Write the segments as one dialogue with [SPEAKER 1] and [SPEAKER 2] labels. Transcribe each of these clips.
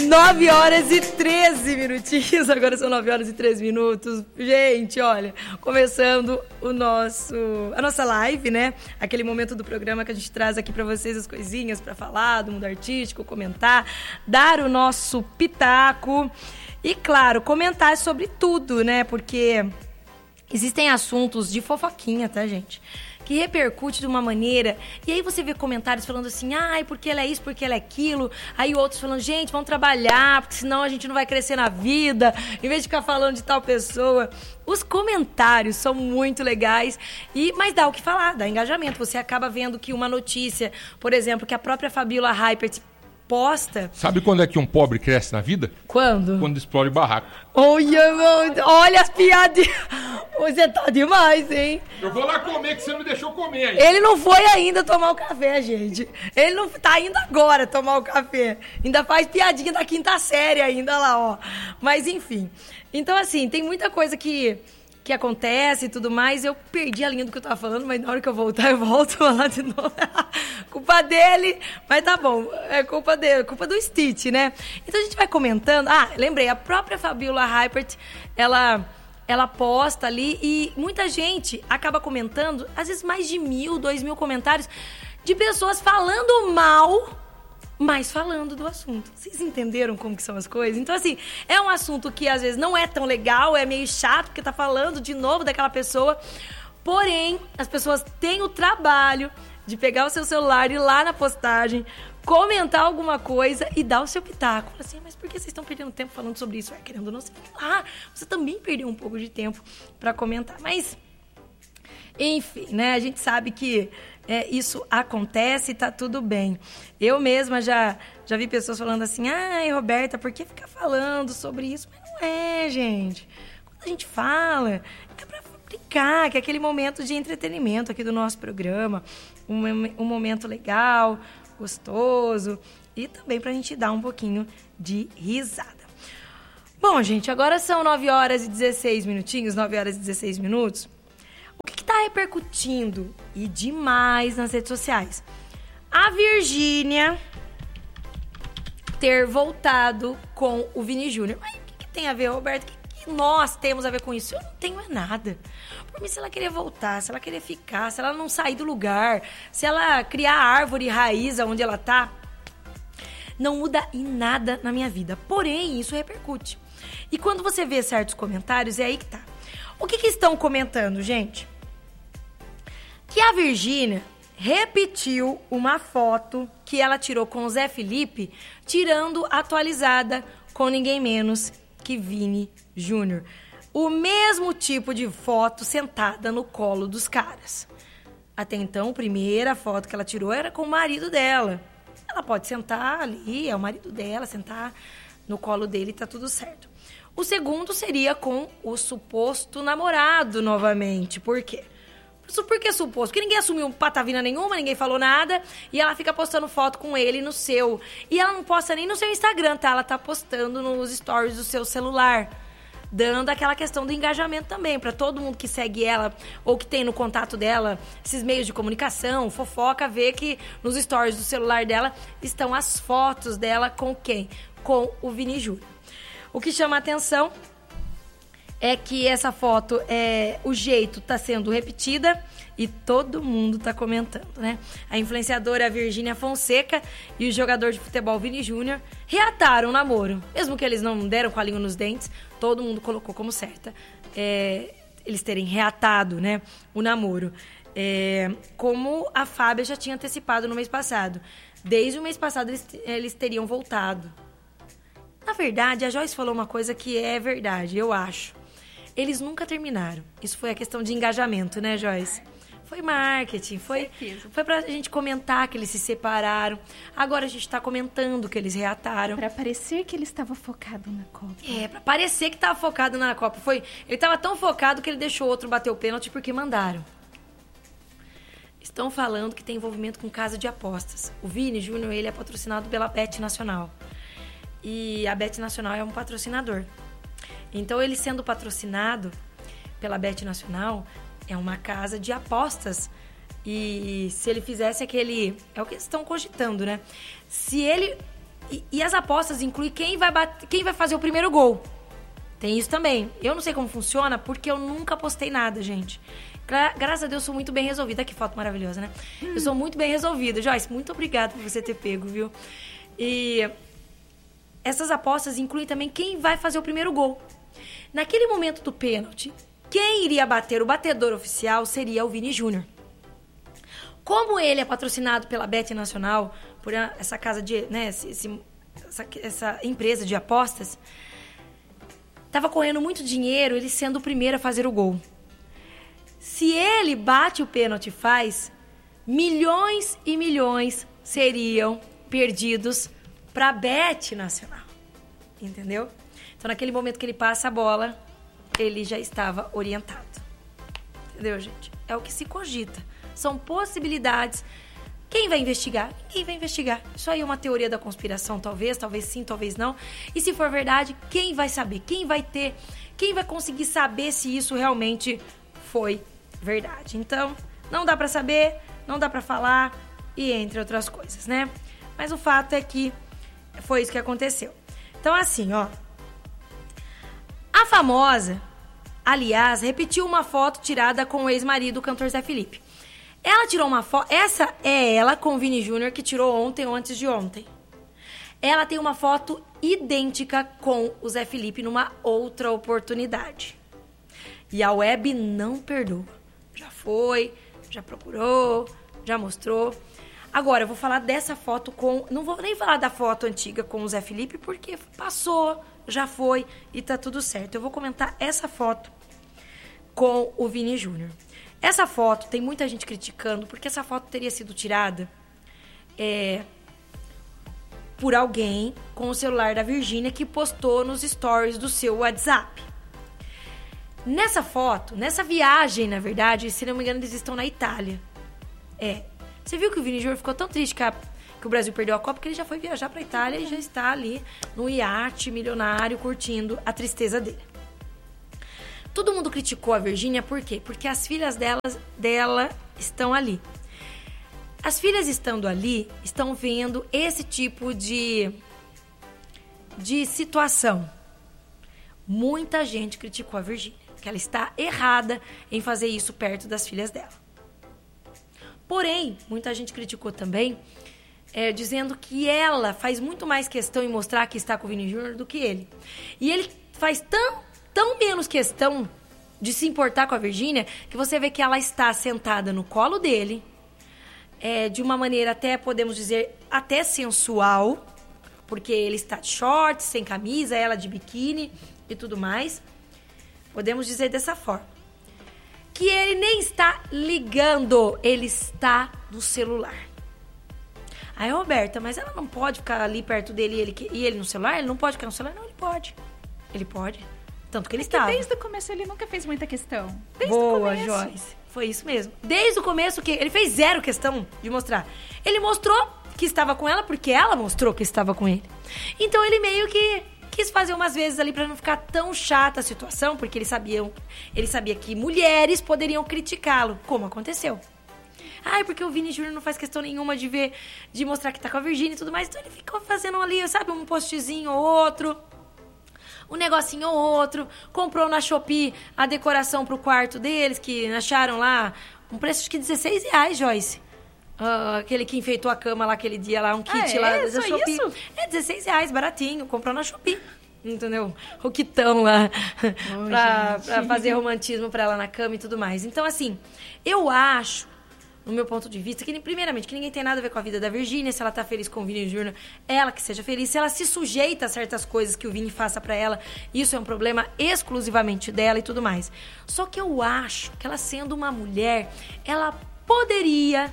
[SPEAKER 1] 9 horas e 13 minutinhos, agora são 9 horas e 13 minutos. Gente, olha, começando a nossa live, né? Aquele momento do programa que a gente traz aqui pra vocês as coisinhas pra falar do mundo artístico, comentar, dar o nosso pitaco e, claro, comentar sobre tudo, né? Porque existem assuntos de fofoquinha, tá, gente? Que repercute de uma maneira, e aí você vê comentários falando assim, ai, porque ela é isso, porque ela é aquilo, aí outros falando, gente, vamos trabalhar, porque senão a gente não vai crescer na vida, em vez de ficar falando de tal pessoa. Os comentários são muito legais, mas dá o que falar, dá engajamento. Você acaba vendo que uma notícia, por exemplo, que a própria Fabiola Hypert posta...
[SPEAKER 2] Sabe quando é que um pobre cresce na vida?
[SPEAKER 1] Quando?
[SPEAKER 2] Quando explode barraco.
[SPEAKER 1] Olha as piadinhas. Você tá demais, hein?
[SPEAKER 2] Eu vou lá comer, que você não me deixou comer aí.
[SPEAKER 1] Ele não foi ainda tomar o café, gente. Ele não tá indo agora tomar o café. Ainda faz piadinha da quinta série ainda lá, ó. Mas, enfim. Então, assim, tem muita coisa que acontece e tudo mais. Eu perdi a linha do que eu tava falando, mas na hora que eu voltar, eu volto lá de novo. Culpa dele, mas tá bom. É culpa dele, culpa do Stitch, né? Então a gente vai comentando. Ah, lembrei, a própria Fabiola Hypert, ela posta ali e muita gente acaba comentando, às vezes mais de 1.000, 2.000 comentários de pessoas falando mal, mas falando do assunto. Vocês entenderam como que são as coisas? Então, assim, é um assunto que às vezes não é tão legal, é meio chato, porque tá falando de novo daquela pessoa. Porém, as pessoas têm o trabalho de pegar o seu celular, ir lá na postagem, comentar alguma coisa e dar o seu pitaco. Fala assim, mas por que vocês estão perdendo tempo falando sobre isso? Querendo ou não, você vai lá. Você também perdeu um pouco de tempo pra comentar. Mas, enfim, né? A gente sabe que isso acontece e tá tudo bem. Eu mesma já vi pessoas falando assim, ai, Roberta, por que ficar falando sobre isso? Mas não é, gente. Quando a gente fala, é pra brincar, que é aquele momento de entretenimento aqui do nosso programa. Um momento legal, gostoso e também pra gente dar um pouquinho de risada. Bom, gente, agora são 9 horas e 16 minutinhos, 9 horas e 16 minutos. O que tá repercutindo e demais nas redes sociais? A Virgínia ter voltado com o Vini Júnior. Mas o que tem a ver, Roberto? O que nós temos a ver com isso? Eu não tenho nada. Por mim, se ela querer voltar, se ela querer ficar, se ela não sair do lugar, se ela criar árvore e raiz onde ela tá, não muda em nada na minha vida. Porém, isso repercute. E quando você vê certos comentários, é aí que tá. O que estão comentando, gente? Que a Virgínia repetiu uma foto que ela tirou com o Zé Felipe, tirando atualizada com ninguém menos que Vini Júnior. O mesmo tipo de foto sentada no colo dos caras. Até então, a primeira foto que ela tirou era com o marido dela. Ela pode sentar ali, é o marido dela, sentar no colo dele, tá tudo certo. O segundo seria com o suposto namorado novamente. Por quê? Por que suposto? Porque ninguém assumiu patavina nenhuma, ninguém falou nada, e ela fica postando foto com ele no seu. E ela não posta nem no seu Instagram, tá? Ela tá postando nos stories do seu celular, dando aquela questão do engajamento também, pra todo mundo que segue ela, ou que tem no contato dela, esses meios de comunicação, fofoca, ver que nos stories do celular dela estão as fotos dela com quem? Com o Vini Júnior. O que chama a atenção é que essa foto, o jeito tá sendo repetida e todo mundo tá comentando, né? A influenciadora Virgínia Fonseca e o jogador de futebol Vini Júnior reataram o namoro. Mesmo que eles não deram com a língua nos dentes, todo mundo colocou como certa eles terem reatado, né, o namoro. Como a Fábia já tinha antecipado no mês passado. Desde o mês passado eles teriam voltado. Na verdade, a Joyce falou uma coisa que é verdade, eu acho. Eles nunca terminaram. Isso foi a questão de engajamento, né, Joyce? Foi marketing, foi pra gente comentar que eles se separaram. Agora a gente tá comentando que eles reataram.
[SPEAKER 3] Pra parecer que ele estava focado na Copa.
[SPEAKER 1] Pra parecer que tava focado na Copa. Ele tava tão focado que ele deixou o outro bater o pênalti porque mandaram. Estão falando que tem envolvimento com casa de apostas. O Vini Júnior, ele é patrocinado pela Bet Nacional. E a Bet Nacional é um patrocinador. Então, ele sendo patrocinado pela Bet Nacional, é uma casa de apostas. E se ele fizesse aquele... É o que eles estão cogitando, né? Se ele E as apostas incluem quem vai fazer o primeiro gol. Tem isso também. Eu não sei como funciona, porque eu nunca postei nada, gente. Graças a Deus, sou muito bem resolvida. Que foto maravilhosa, né? Eu sou muito bem resolvida. Joyce, muito obrigada por você ter pego, viu? E essas apostas incluem também quem vai fazer o primeiro gol. Naquele momento do pênalti, quem iria bater, o batedor oficial, seria o Vini Júnior. Como ele é patrocinado pela Bet Nacional, por essa casa de... né, essa empresa de apostas, estava correndo muito dinheiro, ele sendo o primeiro a fazer o gol. Se ele bate o pênalti e faz, milhões e milhões seriam perdidos para a Bet Nacional. Entendeu? Então, naquele momento que ele passa a bola, ele já estava orientado. Entendeu, gente? É o que se cogita. São possibilidades. Quem vai investigar? Ninguém vai investigar. Isso aí é uma teoria da conspiração, talvez sim, talvez não. E se for verdade, quem vai saber? Quem vai conseguir saber se isso realmente foi verdade? Então, não dá pra saber, não dá pra falar, e entre outras coisas, né? Mas o fato é que foi isso que aconteceu. Então, assim, ó. A famosa, aliás, repetiu uma foto tirada com o ex-marido, o cantor Zé Felipe. Ela tirou uma foto... Essa é ela com o Vini Júnior, que tirou ontem ou antes de ontem. Ela tem uma foto idêntica com o Zé Felipe numa outra oportunidade. E a web não perdoa. Já foi, já procurou, já mostrou. Agora, eu vou falar dessa foto com... Não vou nem falar da foto antiga com o Zé Felipe, porque passou, já foi e tá tudo certo. Eu vou comentar essa foto com o Vini Júnior. Essa foto, tem muita gente criticando, porque essa foto teria sido tirada por alguém com o celular da Virgínia que postou nos stories do seu WhatsApp. Nessa foto, nessa viagem, na verdade, se não me engano, eles estão na Itália. Você viu que o Vini Júnior ficou tão triste que o Brasil perdeu a Copa, que ele já foi viajar pra Itália e já está ali no iate milionário, curtindo a tristeza dele. Todo mundo criticou a Virgínia, por quê? Porque as filhas dela estão ali. As filhas estando ali, estão vendo esse tipo de situação. Muita gente criticou a Virgínia, que ela está errada em fazer isso perto das filhas dela. Porém, muita gente criticou também, dizendo que ela faz muito mais questão em mostrar que está com o Vini Júnior do que ele. E ele faz tão menos questão de se importar com a Virgínia, que você vê que ela está sentada no colo dele, de uma maneira até, podemos dizer, até sensual, porque ele está de shorts, sem camisa, ela de biquíni e tudo mais. Podemos dizer dessa forma. Que ele nem está ligando, ele está no celular. Aí, Roberta, mas ela não pode ficar ali perto dele e ele no celular? Ele não pode ficar no celular? Não, ele pode. Ele pode. Tanto que ele estava.
[SPEAKER 3] Desde o começo ele nunca fez muita questão. Desde
[SPEAKER 1] Boa,
[SPEAKER 3] o começo.
[SPEAKER 1] Joyce. Foi isso mesmo. Desde o começo, que ele fez zero questão de mostrar. Ele mostrou que estava com ela porque ela mostrou que estava com ele. Então ele meio que quis fazer umas vezes ali pra não ficar tão chata a situação, porque ele sabia que mulheres poderiam criticá-lo, como aconteceu. Ai, porque o Vini Júnior não faz questão nenhuma de mostrar que tá com a Virgínia e tudo mais. Então ele ficou fazendo ali, sabe, um postzinho ou outro, um negocinho ou outro. Comprou na Shopee a decoração pro quarto deles, que acharam lá um preço de R$16, Joyce. Aquele que enfeitou a cama lá aquele dia lá, um kit lá da Shopee. Isso? R$16, baratinho, comprou na Shopee. Entendeu? O quitão lá pra fazer romantismo pra ela na cama e tudo mais. Então, assim, eu acho, no meu ponto de vista, que primeiramente, que ninguém tem nada a ver com a vida da Virgínia. Se ela tá feliz com o Vini Júnior, ela que seja feliz. Se ela se sujeita a certas coisas que o Vini faça pra ela, isso é um problema exclusivamente dela e tudo mais. Só que eu acho que ela, sendo uma mulher, ela poderia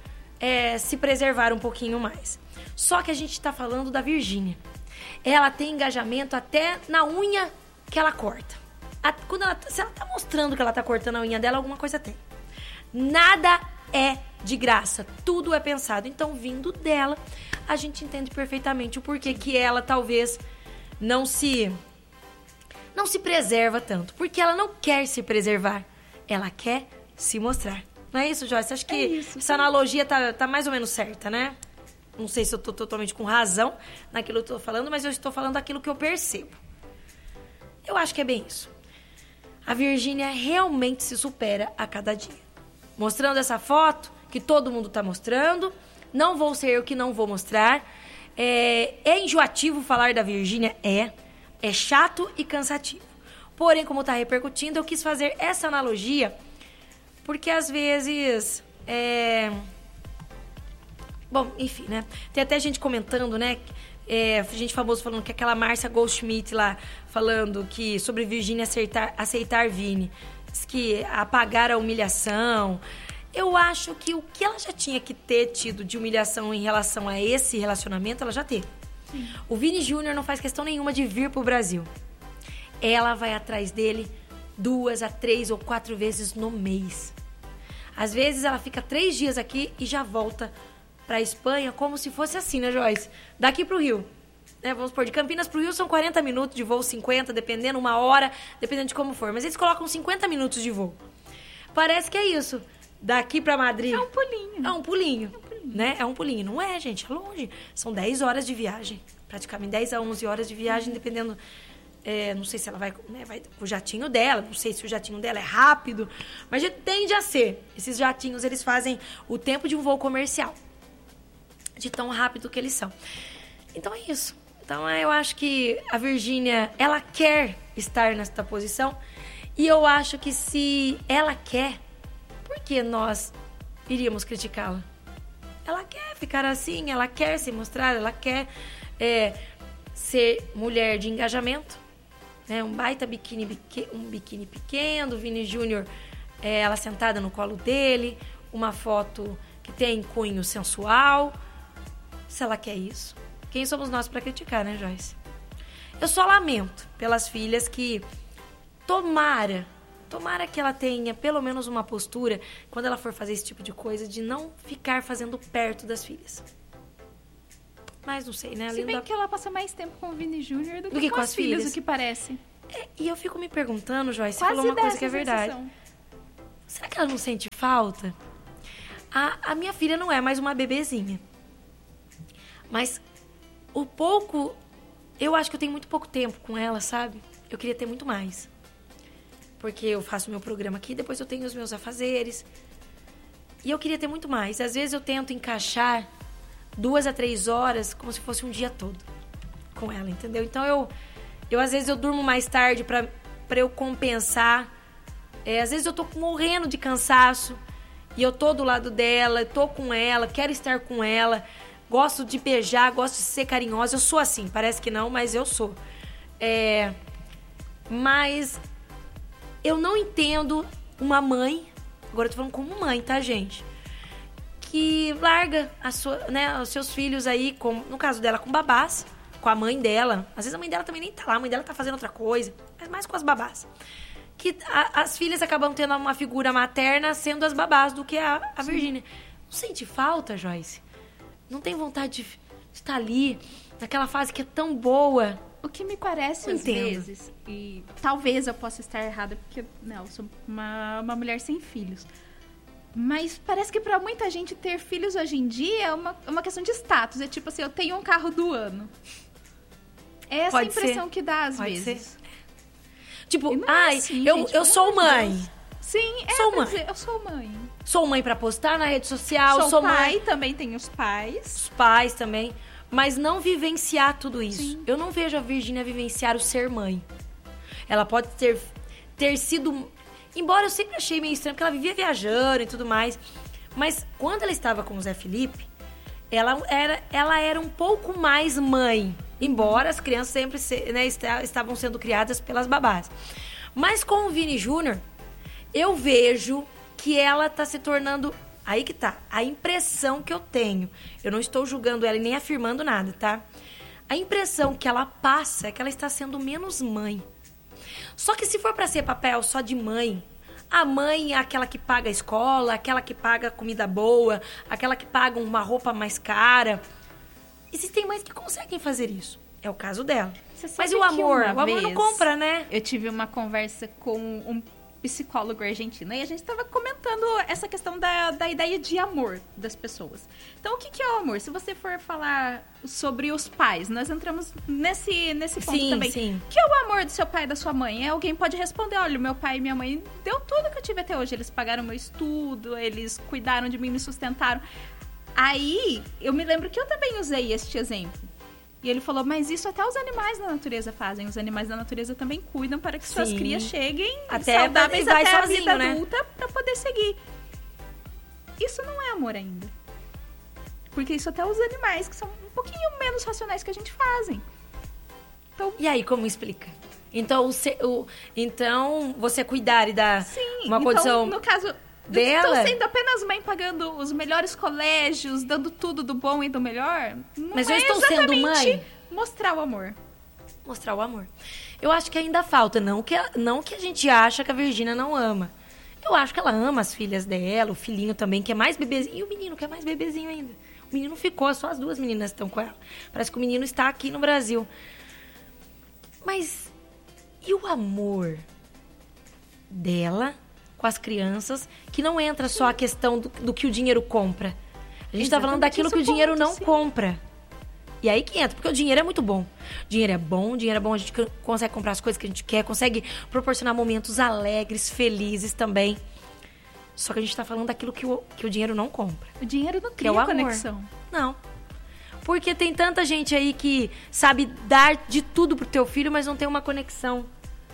[SPEAKER 1] se preservar um pouquinho mais. Só que a gente tá falando da Virgínia. Ela tem engajamento até na unha que ela corta. Se ela tá mostrando que ela tá cortando a unha dela, alguma coisa tem. Nada é de graça, tudo é pensado. Então, vindo dela, a gente entende perfeitamente o porquê que ela talvez não se preserva tanto. Porque ela não quer se preservar, ela quer se mostrar. Não é isso, Joyce? Acho que essa analogia tá mais ou menos certa, né? Não sei se eu tô totalmente com razão naquilo que eu tô falando, mas eu estou falando aquilo que eu percebo. Eu acho que é bem isso. A Virgínia realmente se supera a cada dia. Mostrando essa foto, que todo mundo tá mostrando. Não vou ser eu que não vou mostrar. É enjoativo falar da Virgínia? É chato e cansativo. Porém, como tá repercutindo, eu quis fazer essa analogia, porque às vezes... Bom, enfim, né? Tem até gente comentando, né? Gente famosa falando que aquela Márcia Goldschmidt lá, falando que sobre Virgínia aceitar Vini. Diz que apagar a humilhação. Eu acho que o que ela já tinha que ter tido de humilhação em relação a esse relacionamento, ela já teve. Sim. O Vini Júnior não faz questão nenhuma de vir pro Brasil. Ela vai atrás dele 2 a 3 ou 4 vezes no mês. Às vezes ela fica 3 dias aqui e já volta pra Espanha, como se fosse assim, né, Joyce? Daqui pro Rio. Vamos supor, de Campinas pro Rio são 40 minutos de voo, 50, dependendo, 1 hora, dependendo de como for. Mas eles colocam 50 minutos de voo. Parece que é isso. Daqui pra Madrid...
[SPEAKER 3] É um pulinho.
[SPEAKER 1] É um pulinho, né? É um pulinho. Não é, gente, é longe. São 10 horas de viagem. Praticamente 10 a 11 horas de viagem, dependendo... não sei se ela vai com o jatinho dela, não sei se o jatinho dela é rápido, mas tende a ser. Esses jatinhos, eles fazem o tempo de um voo comercial. De tão rápido que eles são. Então é isso. Então eu acho que a Virgínia, ela quer estar nesta posição. E eu acho que se ela quer, por que nós iríamos criticá-la? Ela quer ficar assim, ela quer se mostrar, ela quer ser mulher de engajamento. Um baita biquíni, um biquíni pequeno, Vini Júnior, ela sentada no colo dele, uma foto que tem cunho sensual. Se ela quer isso, quem somos nós para criticar, né, Joyce? Eu só lamento pelas filhas que tomara que ela tenha pelo menos uma postura, quando ela for fazer esse tipo de coisa, de não ficar fazendo perto das filhas. Mas não sei, né?
[SPEAKER 3] Se bem que ela passa mais tempo com o Vini Júnior do que com as filhas, o que parece.
[SPEAKER 1] E eu fico me perguntando, Joyce, você falou uma coisa que é verdade. Será que ela não sente falta? A minha filha não é mais uma bebezinha. Mas o pouco... Eu acho que eu tenho muito pouco tempo com ela, sabe? Eu queria ter muito mais. Porque eu faço meu programa aqui, depois eu tenho os meus afazeres. E eu queria ter muito mais. Às vezes eu tento encaixar 2 a 3 horas como se fosse um dia todo com ela, entendeu? Então eu às vezes eu durmo mais tarde pra eu compensar. Às vezes eu tô morrendo de cansaço e eu tô do lado dela, tô com ela, quero estar com ela, gosto de beijar, gosto de ser carinhosa. Eu sou assim, parece que não, mas eu sou. Mas eu não entendo uma mãe, agora eu tô falando como mãe, tá, gente? Que larga os seus filhos aí, no caso dela, com babás, com a mãe dela. Às vezes a mãe dela também nem tá lá, a mãe dela tá fazendo outra coisa, mas mais com as babás. Que as filhas acabam tendo uma figura materna sendo as babás do que a Virgínia. Não sente falta, Joyce? Não tem vontade de estar ali, naquela fase que é tão boa?
[SPEAKER 3] O que me parece às vezes, e talvez eu possa estar errada, porque eu sou uma mulher sem filhos. Mas parece que pra muita gente ter filhos hoje em dia é uma questão de status. É tipo assim, eu tenho um carro do ano. É essa a impressão que dá às vezes.
[SPEAKER 1] Tipo, eu sou mãe.
[SPEAKER 3] Sim,
[SPEAKER 1] sou mãe.
[SPEAKER 3] Dizer, eu sou mãe.
[SPEAKER 1] Sou mãe pra postar na rede social,
[SPEAKER 3] sou
[SPEAKER 1] mãe.
[SPEAKER 3] Pai, também tem os pais.
[SPEAKER 1] Os pais também. Mas não vivenciar tudo isso.
[SPEAKER 3] Sim.
[SPEAKER 1] Eu não vejo a Virgínia vivenciar o ser mãe. Ela pode ter sido... Embora eu sempre achei meio estranho, porque ela vivia viajando e tudo mais. Mas quando ela estava com o Zé Felipe, ela era um pouco mais mãe. Embora as crianças sempre estavam sendo criadas pelas babás. Mas com o Vini Júnior, eu vejo que ela tá se tornando... Aí que tá. A impressão que eu tenho. Eu não estou julgando ela e nem afirmando nada, tá? A impressão que ela passa é que ela está sendo menos mãe. Só que se for pra ser papel só de mãe, a mãe é aquela que paga a escola, aquela que paga comida boa, aquela que paga uma roupa mais cara. Existem mães que conseguem fazer isso. É o caso dela. Mas o amor não compra, né?
[SPEAKER 3] Eu tive uma conversa com psicólogo argentino. E a gente estava comentando essa questão da ideia de amor das pessoas. Então, o que é o amor? Se você for falar sobre os pais, nós entramos nesse ponto também.
[SPEAKER 1] Sim.
[SPEAKER 3] O que é o amor do seu pai e da sua mãe? Alguém pode responder, olha, meu pai e minha mãe deu tudo que eu tive até hoje. Eles pagaram meu estudo, eles cuidaram de mim, me sustentaram. Aí, eu me lembro que eu também usei este exemplo. E ele falou, mas isso até os animais da natureza fazem. Os animais da natureza também cuidam para que suas crias cheguem
[SPEAKER 1] até
[SPEAKER 3] saudáveis
[SPEAKER 1] vai
[SPEAKER 3] até
[SPEAKER 1] sozinho,
[SPEAKER 3] a vida
[SPEAKER 1] né?
[SPEAKER 3] adulta para poder seguir. Isso não é amor ainda. Porque isso até os animais, que são um pouquinho menos racionais que a gente, fazem. Então,
[SPEAKER 1] E aí, como explica? Então, então você cuidar e dar uma condição
[SPEAKER 3] no caso...
[SPEAKER 1] dela...
[SPEAKER 3] Estou sendo apenas mãe, pagando os melhores colégios, dando tudo do bom e do melhor. Não
[SPEAKER 1] Mas
[SPEAKER 3] é
[SPEAKER 1] eu estou sendo mãe?
[SPEAKER 3] Mostrar o amor.
[SPEAKER 1] Mostrar o amor. Eu acho que ainda falta. Não que a gente acha que a Virgínia não ama. Eu acho que ela ama as filhas dela, o filhinho também, que é mais bebezinho. E o menino, que é mais bebezinho ainda. O menino ficou, só as duas meninas estão com ela. Parece que o menino está aqui no Brasil. Mas e o amor dela com as crianças, que não entra só a questão do que o dinheiro compra. A gente está falando daquilo que o dinheiro não compra. E aí que entra, porque o dinheiro é muito bom. O dinheiro é bom, a gente consegue comprar as coisas que a gente quer, consegue proporcionar momentos alegres, felizes também. Só que a gente está falando daquilo que o dinheiro não compra.
[SPEAKER 3] O dinheiro não
[SPEAKER 1] Que
[SPEAKER 3] cria
[SPEAKER 1] é o amor.
[SPEAKER 3] conexão.
[SPEAKER 1] Não. Porque tem tanta gente aí que sabe dar de tudo pro teu filho, mas não tem uma conexão.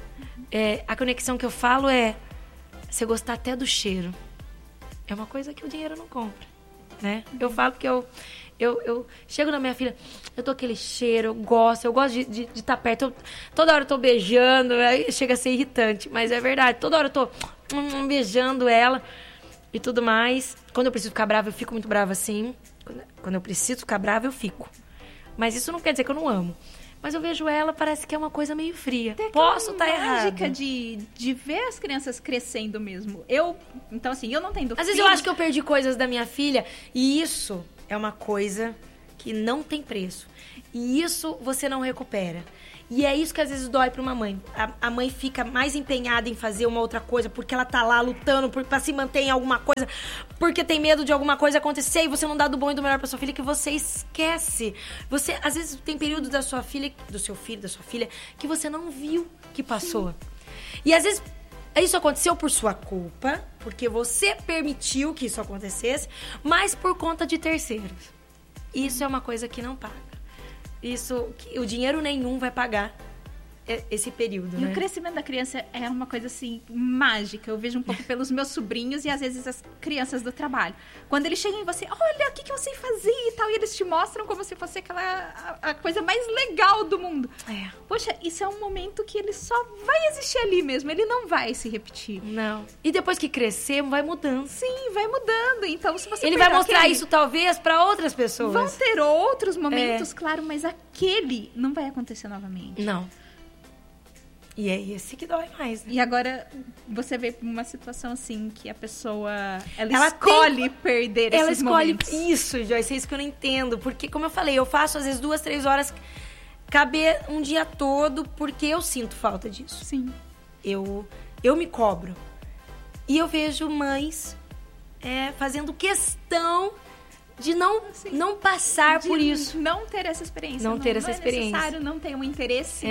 [SPEAKER 1] A conexão que eu falo é você gostar até do cheiro. É uma coisa que o dinheiro não compra, né? Eu falo que eu chego na minha filha, eu tô aquele cheiro, eu gosto de estar perto. Toda hora eu tô beijando, aí chega a ser irritante, mas é verdade. Toda hora eu tô beijando ela e tudo mais. Quando eu preciso ficar brava, eu fico muito brava assim. Quando eu preciso ficar brava, eu fico. Mas isso não quer dizer que eu não amo. Mas eu vejo ela, parece que é uma coisa meio fria. Posso estar errada.
[SPEAKER 3] Mágica de ver as crianças crescendo mesmo. Então assim, eu não tenho
[SPEAKER 1] Às vezes eu acho que eu perdi coisas da minha filha. E isso é uma coisa que não tem preço. E isso você não recupera. E é isso que às vezes dói pra uma mãe. A mãe fica mais empenhada em fazer uma outra coisa porque ela tá lá lutando pra se manter em alguma coisa, porque tem medo de alguma coisa acontecer e você não dá do bom e do melhor pra sua filha, que você esquece. Você, às vezes, tem períodos da sua filha, do seu filho, da sua filha, que você não viu que passou. Sim. E às vezes isso aconteceu por sua culpa, porque você permitiu que isso acontecesse, mas por conta de terceiros. Isso é uma coisa que não paga. Isso, o dinheiro nenhum vai pagar esse período,
[SPEAKER 3] e
[SPEAKER 1] né?
[SPEAKER 3] o crescimento da criança é uma coisa, assim, mágica. Eu vejo um pouco pelos meus sobrinhos e, às vezes, as crianças do trabalho. Quando eles chegam em você, olha, o que eu sei fazer e tal, e eles te mostram como se fosse a coisa mais legal do mundo. Poxa, isso é um momento que ele só vai existir ali mesmo, ele não vai se repetir.
[SPEAKER 1] Não. E depois que crescer, vai mudando.
[SPEAKER 3] Sim, vai mudando. Então, se você
[SPEAKER 1] ele vai mostrar isso, talvez, para outras pessoas.
[SPEAKER 3] Vão ter outros momentos, claro, mas aquele não vai acontecer novamente.
[SPEAKER 1] Não. E é esse que dói mais, né?
[SPEAKER 3] E agora você vê uma situação assim que a pessoa ela escolhe perder esses momentos.
[SPEAKER 1] Isso, Joyce, é isso que eu não entendo. Porque, como eu falei, eu faço às vezes 2, 3 horas caber um dia todo porque eu sinto falta disso.
[SPEAKER 3] Sim.
[SPEAKER 1] Eu me cobro. E eu vejo mães fazendo questão de não passar por isso.
[SPEAKER 3] Não ter essa experiência.
[SPEAKER 1] Não ter essa experiência.
[SPEAKER 3] É necessário, não ter um interesse.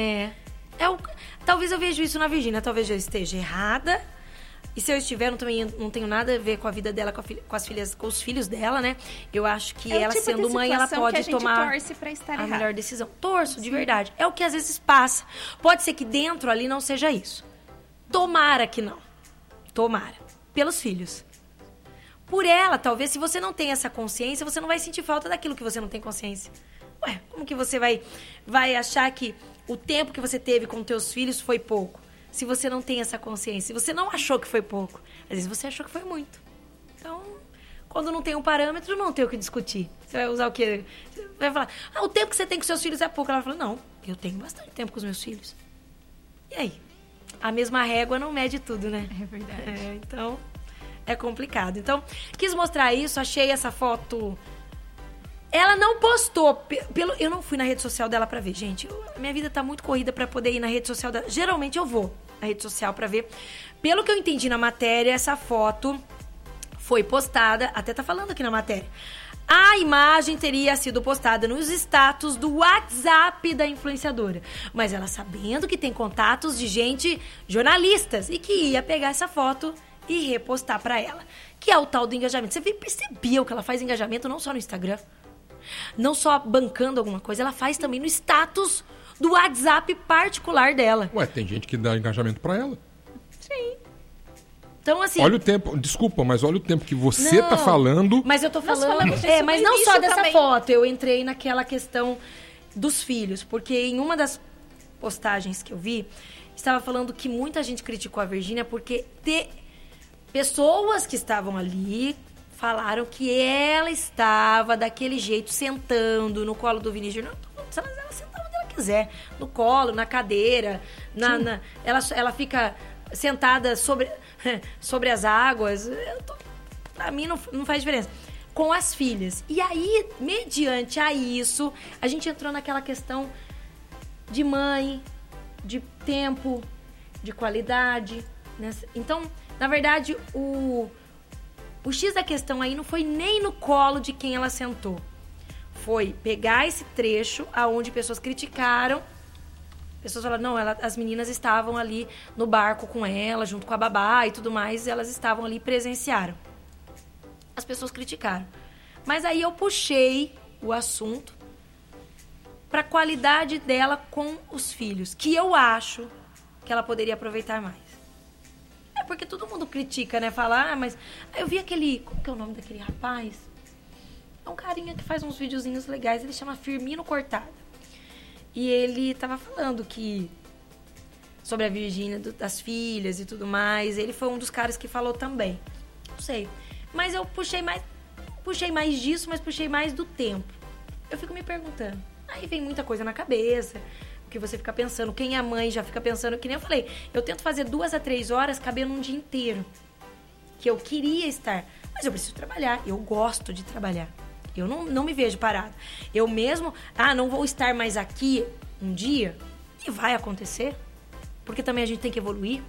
[SPEAKER 1] Talvez eu veja isso na Virgínia, talvez eu esteja errada. E se eu estiver, também não tenho nada a ver com a vida dela, com os filhos dela, né? Eu acho que ela, tipo sendo mãe, ela pode tomar a melhor decisão. Torço, de verdade. É o que às vezes passa. Pode ser que dentro ali não seja isso. Tomara que não. Tomara. Pelos filhos. Por ela, talvez, se você não tem essa consciência, você não vai sentir falta daquilo que você não tem consciência. Ué, como que você vai achar que o tempo que você teve com teus filhos foi pouco? Se você não tem essa consciência, se você não achou que foi pouco, às vezes você achou que foi muito. Então, quando não tem um parâmetro, não tem o que discutir. Você vai usar o quê? Você vai falar, o tempo que você tem com seus filhos é pouco. Ela fala, não, eu tenho bastante tempo com os meus filhos. E aí? A mesma régua não mede tudo, né?
[SPEAKER 3] É verdade.
[SPEAKER 1] Então, é complicado. Então, quis mostrar isso, achei essa foto... Ela não postou, eu não fui na rede social dela pra ver, gente. Minha vida tá muito corrida pra poder ir na rede social dela. Geralmente eu vou. a rede social pra ver. Pelo que eu entendi na matéria, essa foto foi postada, até tá falando aqui na matéria. A imagem teria sido postada nos status do WhatsApp da influenciadora. Mas ela sabendo que tem contatos de gente, jornalistas, e que ia pegar essa foto e repostar pra ela. Que é o tal do engajamento. Você percebeu que ela faz engajamento não só no Instagram, não só bancando alguma coisa, ela faz também no status do WhatsApp particular dela.
[SPEAKER 2] Ué, tem gente que dá engajamento pra ela.
[SPEAKER 3] Sim.
[SPEAKER 1] Então, assim...
[SPEAKER 2] Olha o tempo, desculpa, mas olha o tempo que você tá falando.
[SPEAKER 1] Mas eu tô falando...
[SPEAKER 3] falamos disso
[SPEAKER 1] mas
[SPEAKER 3] no
[SPEAKER 1] não
[SPEAKER 3] início
[SPEAKER 1] só dessa
[SPEAKER 3] também.
[SPEAKER 1] foto. Eu entrei naquela questão dos filhos. Porque em uma das postagens que eu vi, estava falando que muita gente criticou a Virgínia porque pessoas que estavam ali falaram que ela estava daquele jeito, sentando no colo do Vinícius. Não, ela senta onde ela quiser. No colo, na cadeira. Ela fica sentada sobre as águas. Pra mim não faz diferença. Com as filhas. E aí, mediante a isso, a gente entrou naquela questão de mãe, de tempo, de qualidade. Né? Então, na verdade, o X da questão aí não foi nem no colo de quem ela sentou. Foi pegar esse trecho aonde pessoas criticaram. Pessoas falaram, não, as meninas estavam ali no barco com ela, junto com a babá e tudo mais, elas estavam ali e presenciaram. As pessoas criticaram. Mas aí eu puxei o assunto para a qualidade dela com os filhos, que eu acho que ela poderia aproveitar mais. É porque todo mundo critica, né? Fala, mas... Eu vi aquele... Como que é o nome daquele rapaz? É um carinha que faz uns videozinhos legais, ele chama Firmino Cortada. E ele tava falando que... Sobre a Virgínia, das filhas e tudo mais. Ele foi um dos caras que falou também. Não sei. Mas eu puxei mais disso, mas puxei mais do tempo. Eu fico me perguntando. Aí vem muita coisa na cabeça. O que você fica pensando. Quem é mãe já fica pensando. Que nem eu falei. Eu tento fazer 2 a 3 horas cabendo um dia inteiro. Que eu queria estar. Mas eu preciso trabalhar. Eu gosto de trabalhar. Eu não me vejo parada. Eu mesmo... não vou estar mais aqui um dia. E vai acontecer. Porque também a gente tem que evoluir.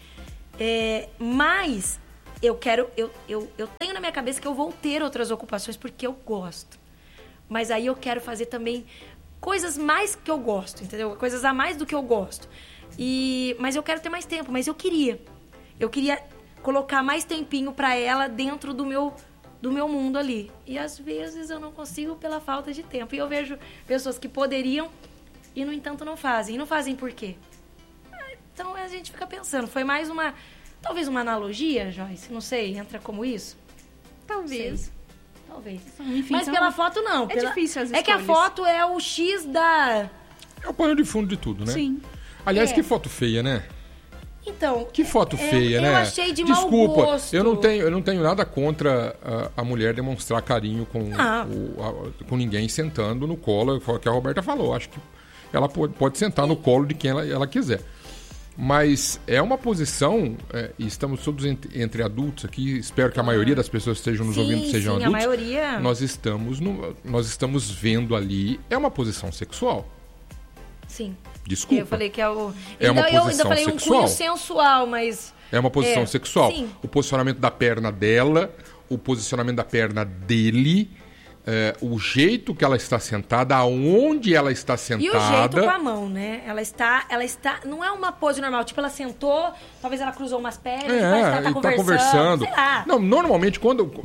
[SPEAKER 1] Mas eu quero... Eu tenho na minha cabeça que eu vou ter outras ocupações porque eu gosto. Mas aí eu quero fazer também coisas mais que eu gosto, entendeu? Coisas a mais do que eu gosto. Mas eu quero ter mais tempo. Mas eu queria colocar mais tempinho pra ela dentro do meu mundo ali. E às vezes eu não consigo pela falta de tempo. E eu vejo pessoas que poderiam e, no entanto, não fazem. E não fazem por quê? Então a gente fica pensando. Foi mais talvez uma analogia, Joyce? Não sei, entra como isso?
[SPEAKER 3] Talvez.
[SPEAKER 1] Talvez.
[SPEAKER 3] Enfim,
[SPEAKER 1] mas pela foto não.
[SPEAKER 3] Difícil as escolhas.
[SPEAKER 1] É que a foto é o X da...
[SPEAKER 2] É o pano de fundo de tudo, né?
[SPEAKER 3] Sim.
[SPEAKER 2] Aliás, que foto feia, né?
[SPEAKER 1] Então...
[SPEAKER 2] Que foto feia, né?
[SPEAKER 1] Eu achei de mau gosto.
[SPEAKER 2] Desculpa, eu não tenho nada contra a mulher demonstrar carinho com ninguém sentando no colo, foi o que a Roberta falou. Acho que ela pode sentar no colo de quem ela quiser. Mas é uma posição, e estamos todos entre adultos aqui, espero que a maioria das pessoas que estejam nos ouvindo sejam adultos.
[SPEAKER 1] A maioria...
[SPEAKER 2] Nós estamos vendo ali, é uma posição sexual.
[SPEAKER 1] Sim.
[SPEAKER 2] Desculpa.
[SPEAKER 1] Eu falei que é o...
[SPEAKER 2] É uma posição
[SPEAKER 1] eu ainda falei
[SPEAKER 2] sexual.
[SPEAKER 1] Um cunho sensual, mas...
[SPEAKER 2] É uma posição sexual.
[SPEAKER 1] Sim.
[SPEAKER 2] O posicionamento da perna dela, o posicionamento da perna dele... o jeito que ela está sentada, aonde ela está sentada.
[SPEAKER 1] E o jeito com a mão, né? Ela está... Não é uma pose normal. Tipo, ela sentou, talvez ela cruzou umas pernas, ela tá conversando. Sei lá.
[SPEAKER 2] Não, normalmente...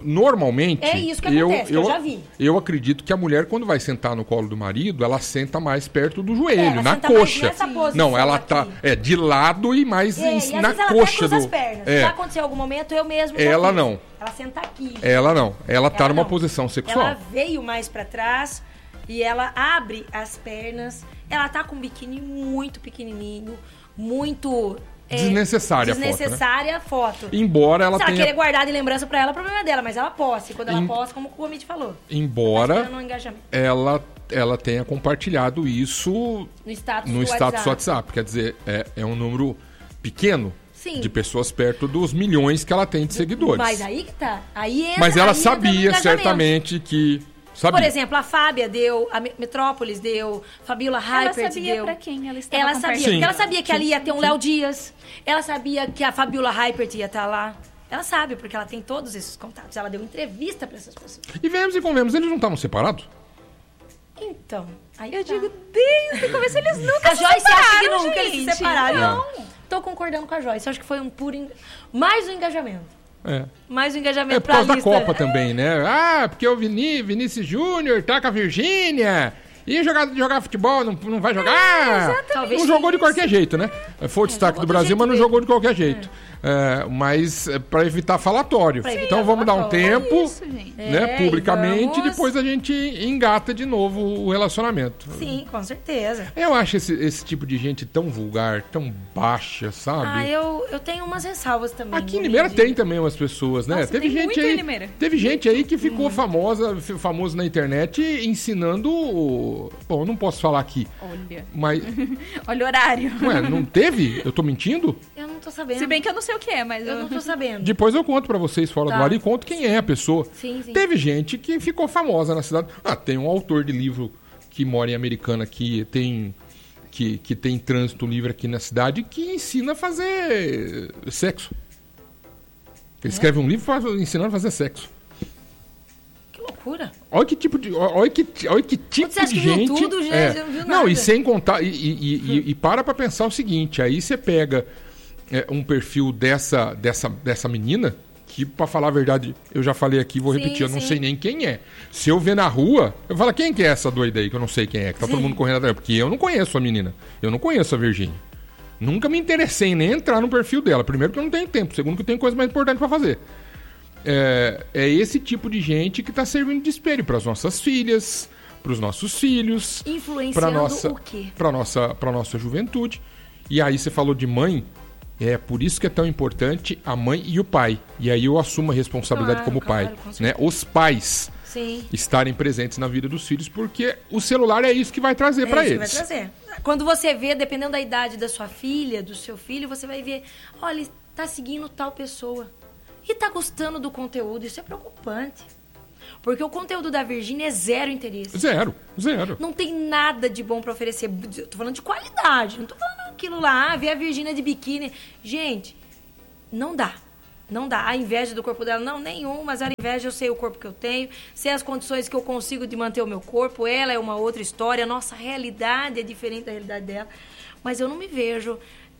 [SPEAKER 1] É isso que acontece, eu já vi.
[SPEAKER 2] Eu acredito que a mulher, quando vai sentar no colo do marido, ela senta mais perto do joelho,
[SPEAKER 1] ela
[SPEAKER 2] na
[SPEAKER 1] senta
[SPEAKER 2] coxa.
[SPEAKER 1] Mais nessa posição
[SPEAKER 2] não, ela
[SPEAKER 1] aqui.
[SPEAKER 2] tá de lado e mais
[SPEAKER 1] e às
[SPEAKER 2] na
[SPEAKER 1] vezes
[SPEAKER 2] coxa
[SPEAKER 1] ela até cruza as pernas. Já aconteceu algum momento, eu mesmo já
[SPEAKER 2] Ela
[SPEAKER 1] fiz.
[SPEAKER 2] não.
[SPEAKER 1] Ela senta aqui.
[SPEAKER 2] Ela não. Ela tá numa
[SPEAKER 1] não.
[SPEAKER 2] posição sexual.
[SPEAKER 1] Ela veio mais pra trás e ela abre as pernas. Ela tá com um biquíni muito pequenininho, muito...
[SPEAKER 2] Desnecessária
[SPEAKER 1] a foto.
[SPEAKER 2] Embora ela
[SPEAKER 1] Se
[SPEAKER 2] tenha...
[SPEAKER 1] ela querer guardar de lembrança pra ela, o problema é dela. Mas ela posse. Quando ela posse, como o Comit falou.
[SPEAKER 2] Embora
[SPEAKER 1] tá engajamento.
[SPEAKER 2] ela tenha compartilhado isso
[SPEAKER 1] no status
[SPEAKER 2] do WhatsApp. Quer dizer, é um número pequeno.
[SPEAKER 1] Sim.
[SPEAKER 2] De pessoas perto dos milhões que ela tem de seguidores.
[SPEAKER 1] Mas aí que tá. Aí entra,
[SPEAKER 2] mas ela
[SPEAKER 1] aí
[SPEAKER 2] sabia certamente que Sabia.
[SPEAKER 1] Por exemplo, a Fábia deu, a Metrópolis deu, Fabiola Hypert deu.
[SPEAKER 3] Ela sabia pra quem ela estava
[SPEAKER 1] Ela sabia,
[SPEAKER 3] conversando.
[SPEAKER 1] porque ela sabia que ali ia ter um Léo Dias. Ela sabia que a Fabiola Hypert ia estar lá. Ela sabe, porque ela tem todos esses contatos. Ela deu entrevista pra essas pessoas.
[SPEAKER 2] E vemos e convemos, eles não estavam separados?
[SPEAKER 1] Então, aí
[SPEAKER 3] Eu
[SPEAKER 1] tá.
[SPEAKER 3] digo, desde o começo eles nunca
[SPEAKER 1] A
[SPEAKER 3] se
[SPEAKER 1] Joyce
[SPEAKER 3] separaram,
[SPEAKER 1] acha que nunca eles se
[SPEAKER 3] gente.
[SPEAKER 1] separaram.
[SPEAKER 3] Não.
[SPEAKER 1] Tô concordando com a Joyce. Acho que foi um puro... Mais um engajamento.
[SPEAKER 2] É.
[SPEAKER 1] Mais um engajamento
[SPEAKER 2] É por
[SPEAKER 1] pra
[SPEAKER 2] causa da
[SPEAKER 1] lista.
[SPEAKER 2] Copa também, né? Ah, porque o Vinícius Júnior tá com a Virgínia. E jogar futebol, não vai jogar?
[SPEAKER 1] Talvez
[SPEAKER 2] Não jogou de
[SPEAKER 1] isso.
[SPEAKER 2] qualquer jeito, né? Foi o destaque
[SPEAKER 1] jogou
[SPEAKER 2] do
[SPEAKER 1] do
[SPEAKER 2] Brasil,
[SPEAKER 1] jeito
[SPEAKER 2] mas não
[SPEAKER 1] dele.
[SPEAKER 2] jogou de qualquer jeito. Mas para evitar falatório.
[SPEAKER 1] Pra evitar
[SPEAKER 2] Então vamos dar um
[SPEAKER 1] falatório.
[SPEAKER 2] tempo,
[SPEAKER 3] Isso, gente.
[SPEAKER 2] né,
[SPEAKER 1] É,
[SPEAKER 2] publicamente, e
[SPEAKER 1] vamos-
[SPEAKER 2] depois a gente engata de novo o relacionamento.
[SPEAKER 1] Sim, com certeza.
[SPEAKER 2] Eu acho esse tipo de gente tão vulgar, tão baixa, sabe?
[SPEAKER 1] Ah, eu tenho umas ressalvas também.
[SPEAKER 2] Aqui em
[SPEAKER 1] no
[SPEAKER 2] Limeira
[SPEAKER 1] vídeo.
[SPEAKER 2] tem também umas pessoas, né?
[SPEAKER 3] Nossa, tem muito em Limeira.
[SPEAKER 2] Teve gente aí que ficou famoso na internet ensinando. Bom, eu não posso falar aqui,
[SPEAKER 3] Olha.
[SPEAKER 2] mas.
[SPEAKER 3] Olha o horário.
[SPEAKER 2] Ué, não teve? Eu tô mentindo?
[SPEAKER 1] Eu não tô sabendo.
[SPEAKER 3] Se bem que eu não sei o que é, mas
[SPEAKER 1] Eu não tô sabendo.
[SPEAKER 2] Depois eu conto pra vocês fora
[SPEAKER 1] Tá.
[SPEAKER 2] do ar e conto quem é a pessoa.
[SPEAKER 1] Sim, sim.
[SPEAKER 2] Teve gente que ficou famosa na cidade. Ah, tem um autor de livro que mora em Americana que tem trânsito livre aqui na cidade que ensina a fazer sexo. Ele escreve um livro ensinando a fazer sexo.
[SPEAKER 1] Que loucura.
[SPEAKER 2] Olha que tipo de. Olha que tipo
[SPEAKER 1] Você acha
[SPEAKER 2] de
[SPEAKER 1] que viu
[SPEAKER 2] gente.
[SPEAKER 1] tudo, já não viu
[SPEAKER 2] Não,
[SPEAKER 1] nada.
[SPEAKER 2] e sem contar. E para pra pensar o seguinte: aí você pega um perfil dessa menina, que, pra falar a verdade, eu já falei aqui, vou
[SPEAKER 1] Sim,
[SPEAKER 2] repetir, eu não
[SPEAKER 1] sim.
[SPEAKER 2] sei nem quem é. Se eu ver na rua, eu falo, quem que é essa doida aí, que eu não sei quem é, que tá todo
[SPEAKER 1] Sim.
[SPEAKER 2] mundo correndo atrás. Porque eu não conheço a menina. Eu não conheço a Virgínia. Nunca me interessei em nem entrar no perfil dela. Primeiro, que eu não tenho tempo. Segundo, que eu tenho coisa mais importante pra fazer. É esse tipo de gente que tá servindo de espelho para as nossas filhas, para os nossos filhos,
[SPEAKER 1] Influenciando
[SPEAKER 2] para nossa,
[SPEAKER 1] o quê?
[SPEAKER 2] para nossa juventude. E aí você falou de mãe, por isso que é tão importante a mãe e o pai. E aí eu assumo a responsabilidade
[SPEAKER 1] Claro,
[SPEAKER 2] como pai,
[SPEAKER 1] claro, com
[SPEAKER 2] né?
[SPEAKER 1] certeza.
[SPEAKER 2] Os pais
[SPEAKER 1] Sim.
[SPEAKER 2] estarem presentes na vida dos filhos, porque o celular é isso que vai trazer
[SPEAKER 1] É
[SPEAKER 2] para
[SPEAKER 1] isso que
[SPEAKER 2] eles.
[SPEAKER 1] vai trazer. Quando você vê, dependendo da idade da sua filha, do seu filho, você vai ver, olha, ele tá seguindo tal pessoa. E tá gostando do conteúdo. Isso é preocupante. Porque o conteúdo da Virgínia é zero interesse.
[SPEAKER 2] Zero.
[SPEAKER 1] Não tem nada de bom pra oferecer. Eu tô falando de qualidade. Não tô falando aquilo lá, ver a Virgínia de biquíni. Gente, não dá. Não dá. A inveja do corpo dela, não, nenhum. Mas a inveja, eu sei o corpo que eu tenho. Sei as condições que eu consigo de manter o meu corpo. Ela é uma outra história. A nossa realidade é diferente da realidade dela. Mas eu não me vejo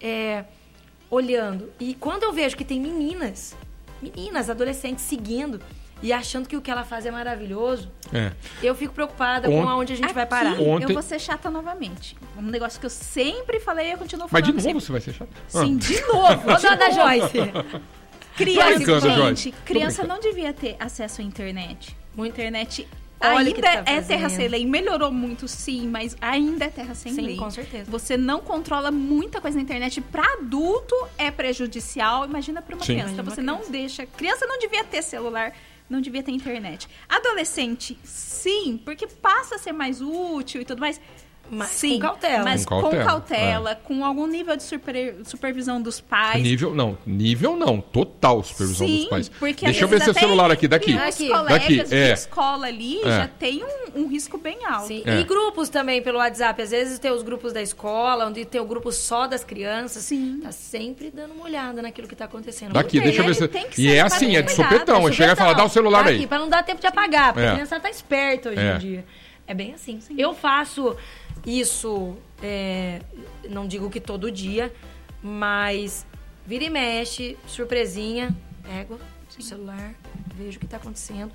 [SPEAKER 1] olhando. E quando eu vejo que tem meninas, adolescentes, seguindo e achando que o que ela faz é maravilhoso, eu fico preocupada com aonde a gente vai parar.
[SPEAKER 2] Ontem-
[SPEAKER 3] Eu vou ser chata novamente. Um negócio que eu sempre falei e eu continuo
[SPEAKER 2] Mas
[SPEAKER 3] falando
[SPEAKER 2] de novo
[SPEAKER 3] sempre.
[SPEAKER 2] você vai ser chato?
[SPEAKER 3] Sim, de novo.
[SPEAKER 1] Ô, dona Joyce.
[SPEAKER 3] Criança,
[SPEAKER 2] brincando,
[SPEAKER 3] gente,
[SPEAKER 2] Joyce. Tô
[SPEAKER 3] criança
[SPEAKER 2] brincando.
[SPEAKER 3] não devia ter acesso à internet.
[SPEAKER 1] Muito.
[SPEAKER 3] Internet
[SPEAKER 1] Olha o que
[SPEAKER 3] ainda
[SPEAKER 1] tá
[SPEAKER 3] é terra
[SPEAKER 1] fazendo.
[SPEAKER 3] sem lei. Melhorou muito, sim, mas ainda é terra sem
[SPEAKER 1] Sim,
[SPEAKER 3] lei.
[SPEAKER 1] com certeza.
[SPEAKER 3] Você não controla muita coisa na internet. Pra adulto é prejudicial. Imagina pra uma
[SPEAKER 2] Sim.
[SPEAKER 3] criança. Então
[SPEAKER 1] Imagina
[SPEAKER 3] você
[SPEAKER 1] uma
[SPEAKER 3] não deixa... Criança não devia ter celular, não devia ter internet. Adolescente, sim, porque passa a ser mais útil e tudo mais.
[SPEAKER 1] Mas
[SPEAKER 3] sim,
[SPEAKER 1] com cautela.
[SPEAKER 3] Mas
[SPEAKER 2] Com
[SPEAKER 3] com
[SPEAKER 2] cautela,
[SPEAKER 3] cautela, com algum nível de supervisão dos pais.
[SPEAKER 2] Nível não, total supervisão
[SPEAKER 3] Sim,
[SPEAKER 2] dos pais.
[SPEAKER 3] porque
[SPEAKER 2] Deixa eu
[SPEAKER 3] às
[SPEAKER 2] ver
[SPEAKER 3] vezes
[SPEAKER 2] seu
[SPEAKER 3] até
[SPEAKER 2] celular aqui, daqui.
[SPEAKER 3] Os
[SPEAKER 1] Aqui.
[SPEAKER 3] colegas
[SPEAKER 2] Daqui,
[SPEAKER 3] de escola ali já tem um risco bem alto.
[SPEAKER 1] Sim.
[SPEAKER 2] É.
[SPEAKER 1] E grupos também pelo WhatsApp. Às vezes tem os grupos da escola, onde tem o grupo só das crianças.
[SPEAKER 3] Sim.
[SPEAKER 1] Tá sempre dando uma olhada naquilo que tá acontecendo.
[SPEAKER 2] Daqui,
[SPEAKER 3] Não
[SPEAKER 2] deixa eu ver se...
[SPEAKER 3] tem que
[SPEAKER 2] E
[SPEAKER 3] ser
[SPEAKER 2] é assim, é de
[SPEAKER 3] cuidado,
[SPEAKER 2] sopetão. É chegar e falar, dá o celular
[SPEAKER 1] tá
[SPEAKER 2] aí.
[SPEAKER 1] aqui, pra não dar tempo de apagar, porque
[SPEAKER 2] É.
[SPEAKER 1] a criança tá esperta hoje
[SPEAKER 2] É.
[SPEAKER 1] em dia. É bem assim. Eu faço isso, não digo que todo dia, mas vira e mexe, surpresinha, pego o celular, vejo o que tá acontecendo.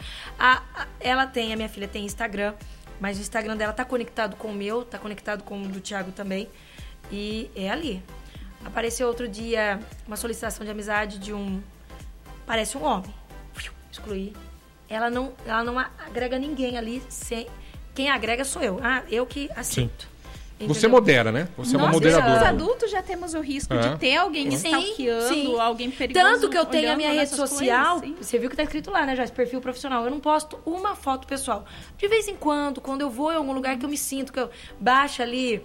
[SPEAKER 1] A minha filha tem Instagram, mas o Instagram dela tá conectado com o meu, tá conectado com o do Thiago também, e é ali. Apareceu outro dia uma solicitação de amizade de parece um homem. Excluí. Ela não agrega ninguém ali, quem agrega sou eu. Eu que aceito.
[SPEAKER 2] Você modera, né? Você é uma
[SPEAKER 3] Nós,
[SPEAKER 2] moderadora.
[SPEAKER 3] os adultos, já temos o risco de ter alguém
[SPEAKER 1] Sim,
[SPEAKER 3] stalkeando,
[SPEAKER 1] sim.
[SPEAKER 3] alguém perigoso.
[SPEAKER 1] Tanto que eu tenho a minha
[SPEAKER 3] olhando
[SPEAKER 1] rede
[SPEAKER 3] nossas
[SPEAKER 1] social,
[SPEAKER 3] coisas, sim.
[SPEAKER 1] você viu que tá escrito lá, né, Joyce? Perfil profissional. Eu não posto uma foto pessoal. De vez em quando eu vou em algum lugar que eu me sinto, que eu baixo ali...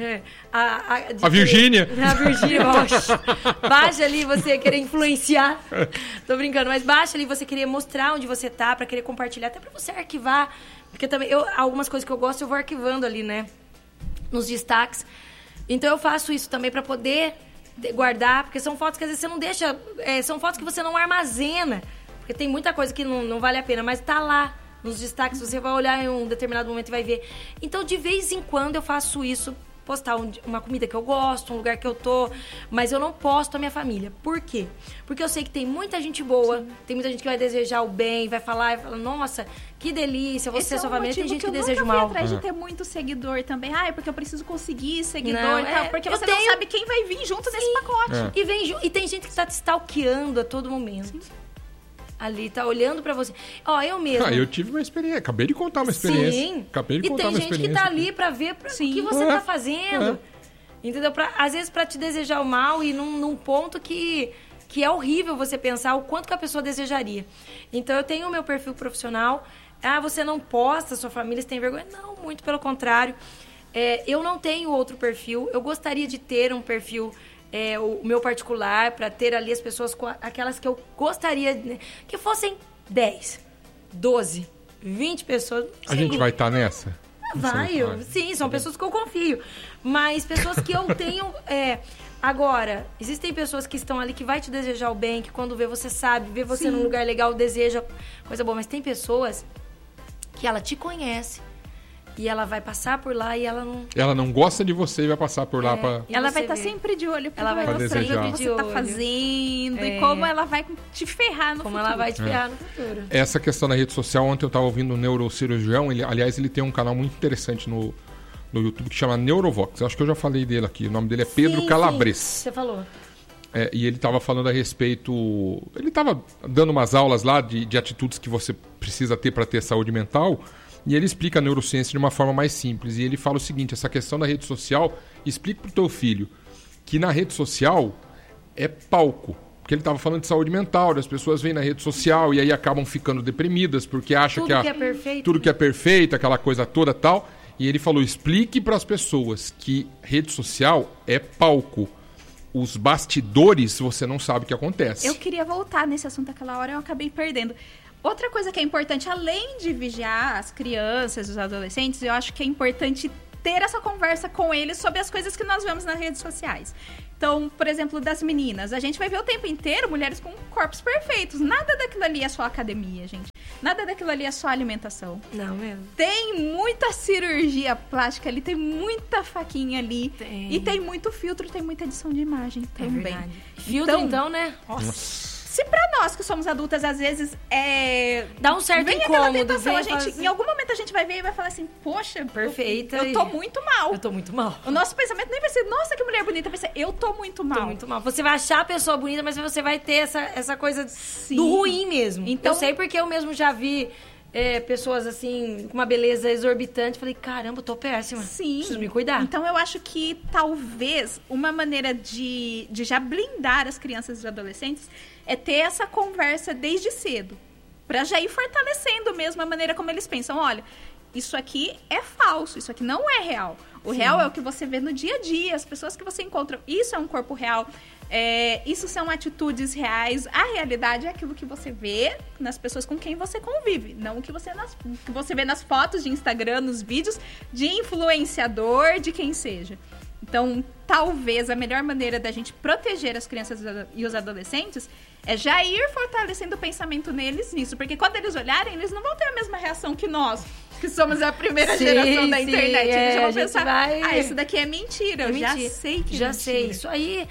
[SPEAKER 2] A Virgínia.
[SPEAKER 1] A Virgínia, baixa ali você querer influenciar. Tô brincando, mas baixa ali você querer mostrar onde você tá, pra querer compartilhar, até pra você arquivar. Porque também, algumas coisas que eu gosto, eu vou arquivando ali, né? Nos destaques. Então, eu faço isso também pra poder guardar, porque são fotos que às vezes você não deixa... são fotos que você não armazena, porque tem muita coisa que não vale a pena, mas tá lá nos destaques, você vai olhar em um determinado momento e vai ver. Então, de vez em quando, eu faço isso, postar uma comida que eu gosto, um lugar que eu tô, mas eu não posto a minha família. Por quê? Porque eu sei que tem muita gente boa, tem muita gente que vai desejar o bem, vai falar, nossa, que delícia, você e sua família, tem gente que deseja o mal.
[SPEAKER 3] Eu nunca fui atrás de ter muito seguidor também. É porque eu preciso conseguir seguidor e tal, porque você não sabe quem vai vir junto nesse pacote.
[SPEAKER 1] E tem gente que tá te stalkeando a todo momento. Sim. Ali, tá olhando pra você. Eu mesmo.
[SPEAKER 2] Eu tive uma experiência. Acabei de contar uma experiência.
[SPEAKER 1] Sim. E tem gente que tá ali pra ver o que você tá fazendo. Entendeu? Às vezes pra te desejar o mal e num ponto que é horrível você pensar o quanto que a pessoa desejaria. Então, eu tenho o meu perfil profissional. Você não posta, sua família, você tem vergonha? Não, muito pelo contrário. Eu não tenho outro perfil. Eu gostaria de ter um perfil... o meu particular, para ter ali as pessoas, aquelas que eu gostaria, que fossem 10, 12, 20 pessoas.
[SPEAKER 2] A gente vai estar nessa?
[SPEAKER 1] Sim, são pessoas que eu confio. Mas pessoas que eu tenho... Agora, existem pessoas que estão ali que vai te desejar o bem, que quando vê você sabe, vê você num lugar legal, deseja coisa boa. Mas tem pessoas que ela te conhece. E ela vai passar por lá e ela não...
[SPEAKER 2] Ela não gosta de você e vai passar por lá pra...
[SPEAKER 3] Ela vai estar sempre de olho
[SPEAKER 1] ela vai estar sempre
[SPEAKER 3] o que você tá fazendo e como ela vai te ferrar no futuro.
[SPEAKER 1] Como ela vai te ferrar no futuro.
[SPEAKER 2] Essa questão da rede social, ontem eu tava ouvindo um neurocirurgião, ele tem um canal muito interessante no YouTube que chama Neurovox. Eu acho que eu já falei dele aqui. O nome dele é Pedro Calabres.
[SPEAKER 1] Você falou.
[SPEAKER 2] E ele estava falando a respeito... Ele estava dando umas aulas lá de atitudes que você precisa ter para ter saúde mental... E ele explica a neurociência de uma forma mais simples. E ele fala o seguinte, essa questão da rede social, explica pro teu filho que na rede social é palco. Porque ele estava falando de saúde mental, as pessoas vêm na rede social e aí acabam ficando deprimidas porque acham
[SPEAKER 1] que é perfeito.
[SPEAKER 2] Tudo que é perfeito, aquela coisa toda tal. E ele falou, explique para as pessoas que rede social é palco. Os bastidores, você não sabe o que acontece.
[SPEAKER 3] Eu queria voltar nesse assunto aquela hora, eu acabei perdendo. Outra coisa que é importante, além de vigiar as crianças, os adolescentes, eu acho que é importante ter essa conversa com eles sobre as coisas que nós vemos nas redes sociais. Então, por exemplo, das meninas, a gente vai ver o tempo inteiro mulheres com corpos perfeitos. Nada daquilo ali é só academia, gente. Nada daquilo ali é só alimentação.
[SPEAKER 1] Não mesmo.
[SPEAKER 3] Tem muita cirurgia plástica ali, tem muita faquinha ali.
[SPEAKER 1] Tem.
[SPEAKER 3] E tem muito filtro, tem muita edição de imagem também.
[SPEAKER 1] Verdade. Filtro, então, né?
[SPEAKER 3] Nossa. Se pra nós que somos adultas, às vezes,
[SPEAKER 1] dá um certo incômodo.
[SPEAKER 3] Em algum momento a gente vai ver e vai falar assim, poxa,
[SPEAKER 1] perfeita.
[SPEAKER 3] Eu tô muito mal.
[SPEAKER 1] Eu tô muito mal.
[SPEAKER 3] O nosso pensamento nem vai ser, nossa, que mulher bonita, vai ser, eu tô muito mal.
[SPEAKER 1] Tô muito mal. Você vai achar a pessoa bonita, mas você vai ter essa coisa do ruim mesmo. Então, eu sei porque eu mesmo já vi... pessoas assim, com uma beleza exorbitante. Falei, caramba, eu tô péssima.
[SPEAKER 3] Sim.
[SPEAKER 1] Preciso me cuidar.
[SPEAKER 3] Então, eu acho que talvez uma maneira de já blindar as crianças e os adolescentes é ter essa conversa desde cedo. Pra já ir fortalecendo mesmo a maneira como eles pensam. Olha, isso aqui é falso, isso aqui não é real. O real é o que você vê no dia a dia, as pessoas que você encontra. Isso é um corpo real. Isso são atitudes reais. A realidade é aquilo que você vê nas pessoas com quem você convive, não o que você vê nas fotos de Instagram, nos vídeos de influenciador, de quem seja. Então, talvez a melhor maneira da gente proteger as crianças e os adolescentes é já ir fortalecendo o pensamento neles nisso, porque quando eles olharem, eles não vão ter a mesma reação que nós, que somos a primeira geração da internet. Eles já vão pensar, isso daqui é mentira, eu já sei que é mentira.
[SPEAKER 1] Sei, isso aí...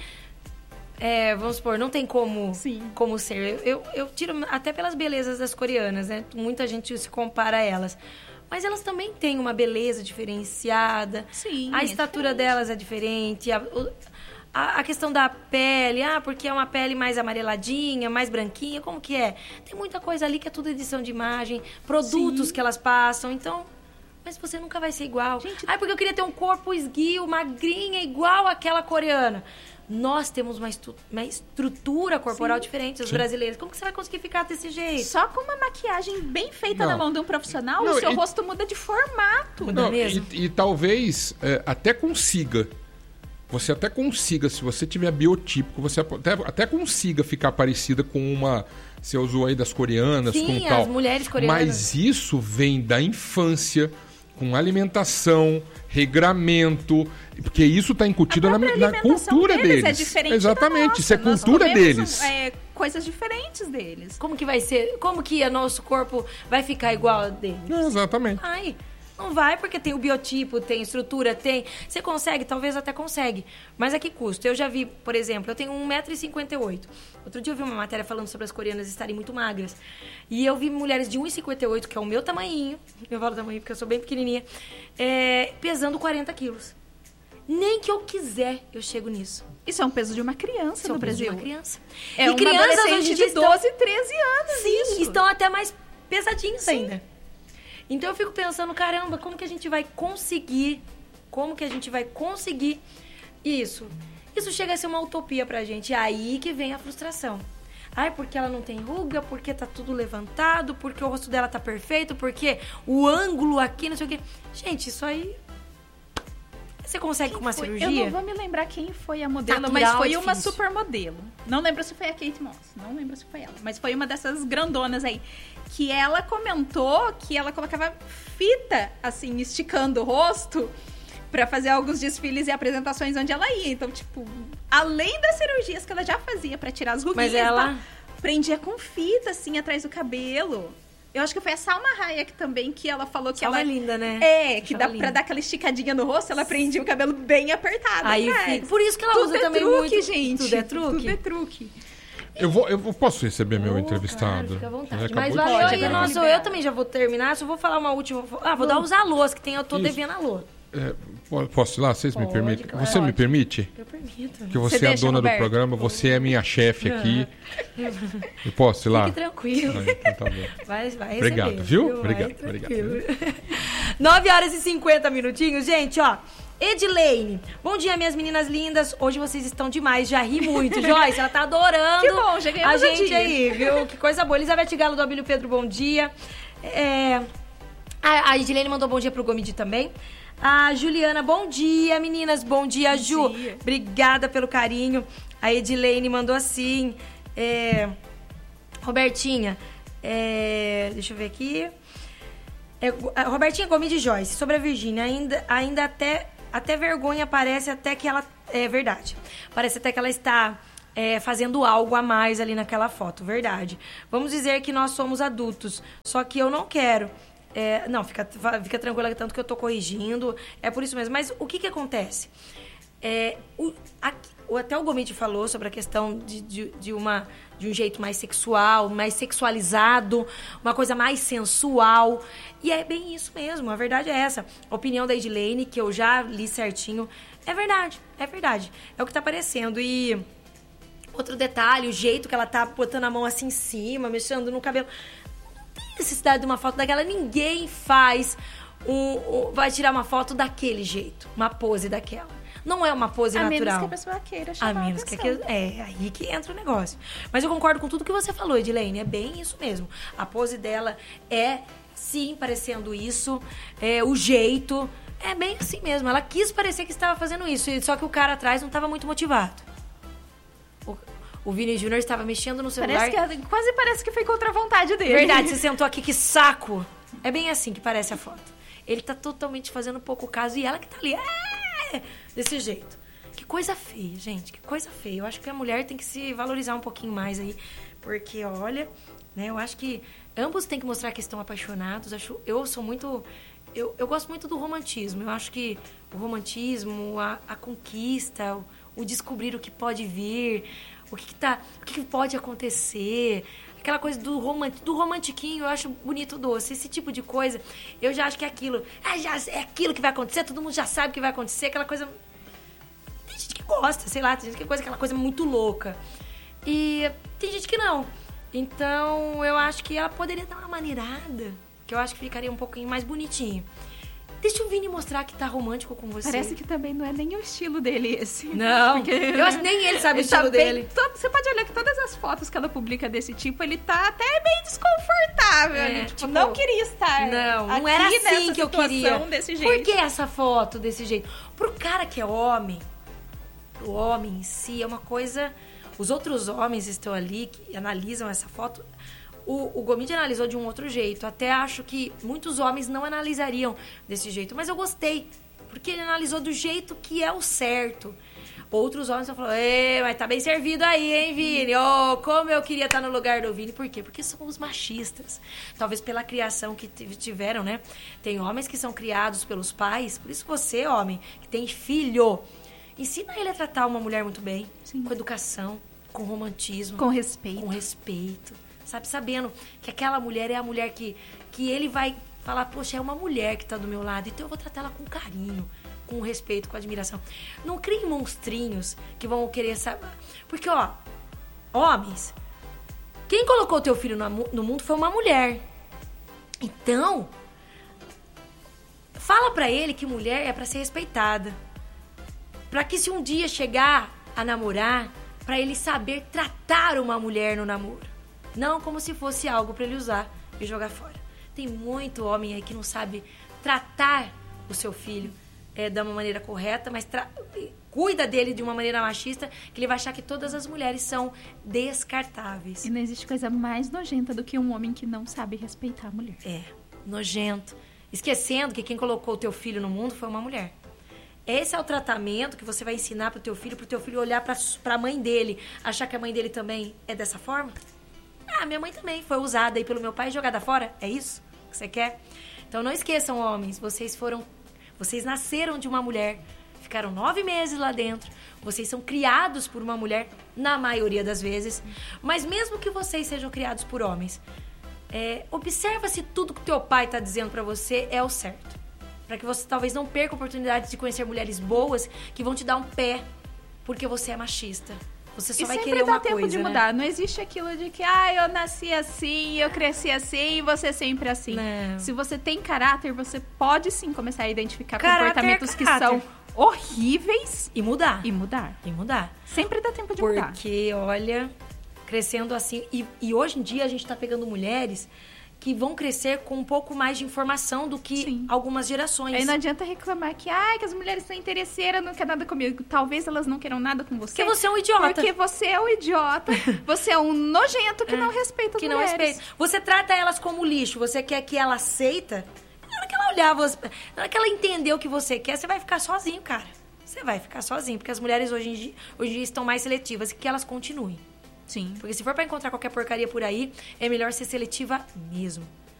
[SPEAKER 1] vamos supor, não tem como ser. Eu tiro até pelas belezas das coreanas, né? Muita gente se compara a elas. Mas elas também têm uma beleza diferenciada.
[SPEAKER 3] Sim,
[SPEAKER 1] a estatura delas é diferente. A questão da pele, porque é uma pele mais amareladinha, mais branquinha, como que é? Tem muita coisa ali que é tudo edição de imagem, produtos que elas passam, então... Mas você nunca vai ser igual. Gente, porque eu queria ter um corpo esguio, magrinha, igual aquela coreana. Nós temos uma estrutura corporal diferente dos brasileiros. Como que você vai conseguir ficar desse jeito?
[SPEAKER 3] Só com uma maquiagem bem feita na mão de um profissional, o seu rosto muda de formato.
[SPEAKER 2] Muda mesmo. E talvez até consiga. você até consiga, se você tiver biotípico, você até consiga ficar parecida com uma... Você usou aí das coreanas,
[SPEAKER 1] sim,
[SPEAKER 2] com tal.
[SPEAKER 1] As mulheres coreanas.
[SPEAKER 2] Mas isso vem da infância, com alimentação, regramento, porque isso está incutido na cultura deles.
[SPEAKER 3] É diferente.
[SPEAKER 2] Exatamente, isso é cultura deles.
[SPEAKER 3] Coisas diferentes deles.
[SPEAKER 1] Como que vai ser? Como que o nosso corpo vai ficar igual a deles?
[SPEAKER 2] Exatamente.
[SPEAKER 1] Ai, não vai, porque tem o biotipo, tem estrutura, tem... Você consegue, talvez até consegue. Mas a que custo? Eu já vi, por exemplo, eu tenho 1,58 m. Outro dia eu vi uma matéria falando sobre as coreanas estarem muito magras. E eu vi mulheres de 1,58 m, que é o meu tamanhinho, eu falo tamanho porque eu sou bem pequenininha, pesando 40 quilos. Nem que eu quiser, eu chego nisso.
[SPEAKER 3] Isso é um peso de uma criança no Brasil.
[SPEAKER 1] De uma criança.
[SPEAKER 3] E uma adolescente de 12, 13 anos.
[SPEAKER 1] Sim,
[SPEAKER 3] isso.
[SPEAKER 1] Estão até mais pesadinhos ainda. Então eu fico pensando, caramba, como que a gente vai conseguir? Como que a gente vai conseguir isso? Isso chega a ser uma utopia pra gente. É aí que vem a frustração. Ai, porque ela não tem ruga, porque tá tudo levantado, porque o rosto dela tá perfeito, porque o ângulo aqui, não sei o quê. Gente, isso aí... Você consegue com uma cirurgia?
[SPEAKER 3] Eu não vou me lembrar quem foi a modelo,
[SPEAKER 1] natural,
[SPEAKER 3] mas foi uma supermodelo. Não lembro se foi a Kate Moss, não lembro se foi ela. Mas foi uma dessas grandonas aí. Que ela comentou que ela colocava fita, assim, esticando o rosto pra fazer alguns desfiles e apresentações onde ela ia. Então, tipo, além das cirurgias que ela já fazia pra tirar as ruguinhas,
[SPEAKER 1] mas ela
[SPEAKER 3] prendia com fita, assim, atrás do cabelo. Eu acho que foi a Salma Hayek também, que ela falou que
[SPEAKER 1] Salma
[SPEAKER 3] ela...
[SPEAKER 1] é linda, né?
[SPEAKER 3] Que dá pra dar aquela esticadinha no rosto, ela prendia o cabelo bem apertado.
[SPEAKER 1] Aí, por isso que ela usa também
[SPEAKER 3] truque,
[SPEAKER 1] muito...
[SPEAKER 3] gente.
[SPEAKER 1] Tudo é truque?
[SPEAKER 3] Tudo é truque.
[SPEAKER 2] Eu posso receber meu entrevistado?
[SPEAKER 1] Claro, fica à vontade.
[SPEAKER 2] Mas
[SPEAKER 1] valeu, eu também já vou terminar. Só vou falar uma última... vou dar os alôs, que eu tô devendo alô.
[SPEAKER 2] Posso ir lá? Vocês me permitem?
[SPEAKER 1] Claro.
[SPEAKER 2] Você me permite?
[SPEAKER 1] Eu permito.
[SPEAKER 2] Que você é a dona do programa, você é a minha chefe aqui. Eu posso ir lá?
[SPEAKER 1] Fique tranquilo.
[SPEAKER 2] Então tá bom.
[SPEAKER 1] Vai receber,
[SPEAKER 2] obrigado, viu?
[SPEAKER 1] Obrigado. 9h50, gente, ó. Edilene, bom dia, minhas meninas lindas. Hoje vocês estão demais, já ri muito. Joyce, ela tá adorando.
[SPEAKER 3] Que bom, já ganhamos
[SPEAKER 1] a gente aí, viu? Que coisa boa. Elizabeth Galo do Abílio Pedro, bom dia. A Edilene mandou bom dia pro Gomidi também. A Juliana, bom dia, meninas. Bom dia, Ju.
[SPEAKER 3] Dia.
[SPEAKER 1] Obrigada pelo carinho. A Edilene mandou assim. Robertinha, deixa eu ver aqui. Robertinha Gomidi Joyce, sobre a Virgínia, ainda até vergonha parece até que ela... É verdade. Parece até que ela está fazendo algo a mais ali naquela foto. Verdade. Vamos dizer que nós somos adultos. Só que eu não quero. Não, fica tranquila, tanto que eu tô corrigindo. É por isso mesmo. Mas o que acontece? Até o Gomidi falou sobre a questão de um jeito mais sexual, mais sexualizado, uma coisa mais sensual. E é bem isso mesmo, a verdade é essa. A opinião da Edilene, que eu já li certinho, é verdade. É o que tá aparecendo. E outro detalhe, o jeito que ela tá botando a mão assim em cima, mexendo no cabelo. Não tem necessidade de uma foto daquela, ninguém faz vai tirar uma foto daquele jeito, uma pose daquela. Não é uma pose natural.
[SPEAKER 3] A menos que a pessoa queira chamar
[SPEAKER 1] a menos
[SPEAKER 3] atenção.
[SPEAKER 1] que aí que entra o negócio. Mas eu concordo com tudo que você falou, Edilene. É bem isso mesmo. A pose dela é, sim, parecendo isso. O jeito. É bem assim mesmo. Ela quis parecer que estava fazendo isso. Só que o cara atrás não estava muito motivado. O Vini Júnior estava mexendo no celular.
[SPEAKER 3] Quase parece que foi contra a vontade dele.
[SPEAKER 1] Verdade, você sentou aqui, que saco. É bem assim que parece a foto. Ele tá totalmente fazendo pouco caso e ela que tá ali. Desse jeito. Que coisa feia, gente. Que coisa feia. Eu acho que a mulher tem que se valorizar um pouquinho mais aí. Porque, olha, né? Eu acho que ambos têm que mostrar que estão apaixonados. Eu sou muito... Eu gosto muito do romantismo. Eu acho que o romantismo, a conquista, o descobrir o que pode vir, o que pode acontecer... Aquela coisa do romantiquinho, eu acho bonito, doce. Esse tipo de coisa, eu já acho que é aquilo. É aquilo que vai acontecer, todo mundo já sabe o que vai acontecer. Aquela coisa... Tem gente que gosta, sei lá, tem gente que gosta aquela coisa muito louca. E tem gente que não. Então, eu acho que ela poderia dar uma maneirada, que eu acho que ficaria um pouquinho mais bonitinho. Deixa o Vini mostrar que tá romântico com você.
[SPEAKER 3] Parece que também não é nem o estilo dele esse.
[SPEAKER 1] Não, eu acho que nem ele sabe o estilo dele.
[SPEAKER 3] Você pode olhar que todas as fotos que ela publica desse tipo, ele tá até bem desconfortável. Tipo, não queria estar
[SPEAKER 1] não era assim que eu queria.
[SPEAKER 3] Desse jeito.
[SPEAKER 1] Por que essa foto desse jeito? Pro cara que é homem, pro homem em si, é uma coisa... Os outros homens estão ali, que analisam essa foto... O Gomide analisou de um outro jeito. Até acho que muitos homens não analisariam desse jeito. Mas eu gostei, porque ele analisou do jeito que é o certo. Outros homens falaram, mas tá bem servido aí, hein, Vini? Oh, como eu queria estar no lugar do Vini. Por quê? Porque somos machistas. Talvez pela criação que tiveram, né? Tem homens que são criados pelos pais. Por isso você, homem, que tem filho, ensina ele a tratar uma mulher muito bem. Sim. Com educação, com romantismo.
[SPEAKER 3] Com respeito.
[SPEAKER 1] Com respeito. Sabe, sabendo que aquela mulher é a mulher que ele vai falar, poxa, é uma mulher que tá do meu lado, então eu vou tratar ela com carinho, com respeito, com admiração. Não crie monstrinhos que vão querer saber. Porque, ó, homens, quem colocou teu filho no mundo foi uma mulher. Então, fala pra ele que mulher é pra ser respeitada. Pra que se um dia chegar a namorar, pra ele saber tratar uma mulher no namoro. Não como se fosse algo pra ele usar e jogar fora. Tem muito homem aí que não sabe tratar o seu filho de uma maneira correta, mas cuida dele de uma maneira machista, que ele vai achar que todas as mulheres são descartáveis.
[SPEAKER 3] E não existe coisa mais nojenta do que um homem que não sabe respeitar a mulher.
[SPEAKER 1] É, nojento. Esquecendo que quem colocou o teu filho no mundo foi uma mulher. Esse é o tratamento que você vai ensinar pro teu filho olhar pra mãe dele, achar que a mãe dele também é dessa forma? Ah, minha mãe também foi usada aí pelo meu pai e jogada fora. É isso que você quer? Então não esqueçam, homens, vocês nasceram de uma mulher, ficaram 9 meses lá dentro, vocês são criados por uma mulher, na maioria das vezes, mas mesmo que vocês sejam criados por homens, observa se tudo que teu pai tá dizendo pra você é o certo. Pra que você talvez não perca a oportunidade de conhecer mulheres boas que vão te dar um pé, porque você é machista. Você só vai querer uma coisa,
[SPEAKER 3] sempre dá tempo de mudar. Não existe aquilo de que, eu nasci assim, eu cresci assim e você sempre assim.
[SPEAKER 1] Não.
[SPEAKER 3] Se você tem caráter, você pode sim começar a identificar comportamentos que são horríveis.
[SPEAKER 1] E mudar.
[SPEAKER 3] E mudar. Sempre dá tempo de mudar.
[SPEAKER 1] Porque, olha, crescendo assim... E hoje em dia a gente tá pegando mulheres que vão crescer com um pouco mais de informação do que algumas gerações.
[SPEAKER 3] Aí não adianta reclamar que as mulheres são interesseiras, não quer nada comigo. Talvez elas não queiram nada com você.
[SPEAKER 1] Porque você é um idiota.
[SPEAKER 3] Porque você é um idiota. Você é um nojento que não respeita as mulheres.
[SPEAKER 1] Não respeita. Você trata elas como lixo. Você quer que ela aceita. Na hora que ela olhar, na hora que ela entender o que você quer, você vai ficar sozinho, cara. Você vai ficar sozinho. Porque as mulheres hoje em dia estão mais seletivas e que elas continuem.
[SPEAKER 3] Sim.
[SPEAKER 1] Porque se for pra encontrar qualquer porcaria por aí, é melhor ser seletiva mesmo.